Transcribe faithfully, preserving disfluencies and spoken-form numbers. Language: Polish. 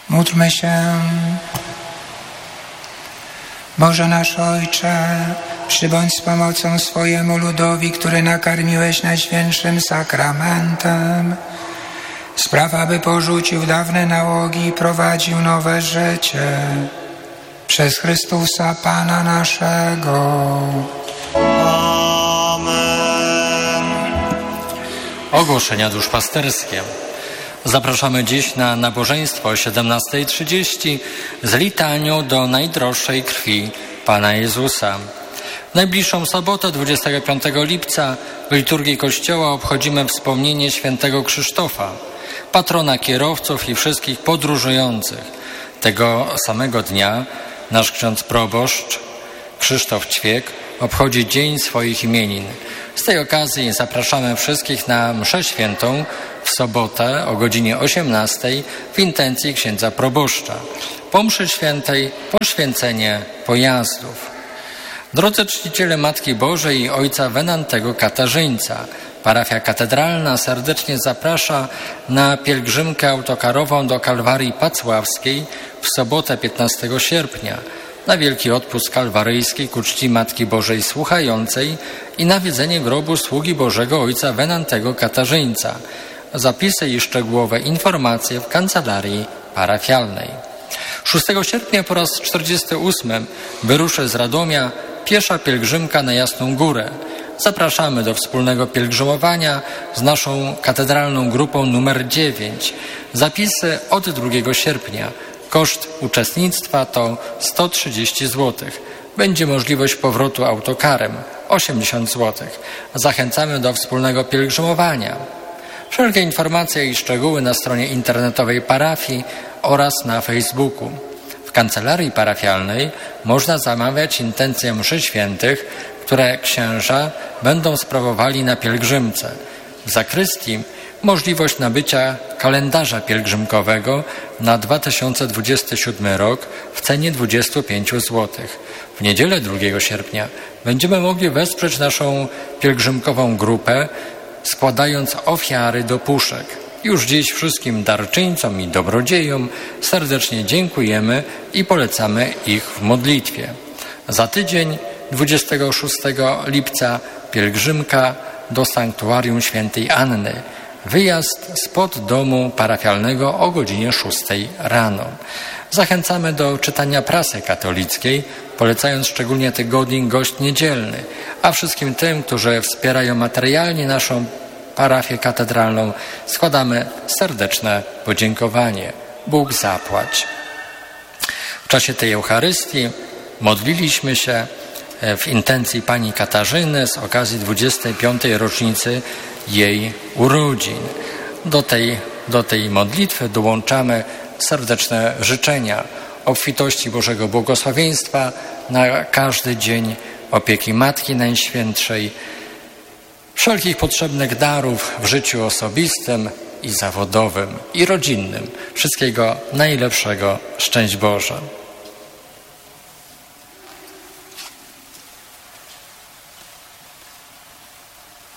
Módlmy się. Boże nasz Ojcze, przybądź z pomocą swojemu ludowi, który nakarmiłeś Najświętszym Sakramentem. Spraw, aby porzucił dawne nałogi i prowadził nowe życie. Przez Chrystusa Pana naszego. Amen. Ogłoszenia duszpasterskie. Zapraszamy dziś na nabożeństwo o siedemnasta trzydzieści z litanią do najdroższej krwi Pana Jezusa. W najbliższą sobotę, dwudziestego piątego lipca, w liturgii Kościoła obchodzimy wspomnienie świętego Krzysztofa, patrona kierowców i wszystkich podróżujących. Tego samego dnia nasz ksiądz proboszcz Krzysztof Ćwiek obchodzi dzień swoich imienin. Z tej okazji zapraszamy wszystkich na mszę świętą w sobotę o godzinie osiemnastej w intencji księdza proboszcza. Po mszy świętej poświęcenie pojazdów. Drodzy czciciele Matki Bożej i ojca Wenantego Katarzyńca, parafia katedralna serdecznie zaprasza na pielgrzymkę autokarową do Kalwarii Pacławskiej w sobotę piętnastego sierpnia, na wielki odpust kalwaryjski ku czci Matki Bożej Słuchającej i nawiedzenie grobu sługi Bożego ojca Wenantego Katarzyńca. Zapisy i szczegółowe informacje w kancelarii parafialnej. szóstego sierpnia po raz czterdziesty ósmy wyruszy z Radomia piesza pielgrzymka na Jasną Górę. Zapraszamy do wspólnego pielgrzymowania z naszą katedralną grupą numer dziewięć. Zapisy od drugiego sierpnia. Koszt uczestnictwa to sto trzydzieści złotych. Będzie możliwość powrotu autokarem osiemdziesiąt złotych. Zachęcamy do wspólnego pielgrzymowania. Wszelkie informacje i szczegóły na stronie internetowej parafii oraz na Facebooku. W kancelarii parafialnej można zamawiać intencje mszy świętych, które księża będą sprawowali na pielgrzymce. W zakrystii możliwość nabycia kalendarza pielgrzymkowego na dwa tysiące dwudziesty siódmy rok w cenie dwadzieścia pięć złotych. W niedzielę drugiego sierpnia będziemy mogli wesprzeć naszą pielgrzymkową grupę, składając ofiary do puszek. Już dziś wszystkim darczyńcom i dobrodziejom serdecznie dziękujemy i polecamy ich w modlitwie. Za tydzień, dwudziestego szóstego lipca, pielgrzymka do sanktuarium świętej Anny. Wyjazd spod domu parafialnego o godzinie szóstej rano. Zachęcamy do czytania prasy katolickiej, polecając szczególnie tygodnik Gość Niedzielny, a wszystkim tym, którzy wspierają materialnie naszą parafię katedralną, składamy serdeczne podziękowanie. Bóg zapłać. W czasie tej Eucharystii modliliśmy się w intencji Pani Katarzyny z okazji dwudziestej piątej rocznicy jej urodzin. Do tej, do tej modlitwy dołączamy serdeczne życzenia obfitości Bożego błogosławieństwa na każdy dzień, opieki Matki Najświętszej, wszelkich potrzebnych darów w życiu osobistym i zawodowym i rodzinnym. Wszystkiego najlepszego. Szczęść Boże.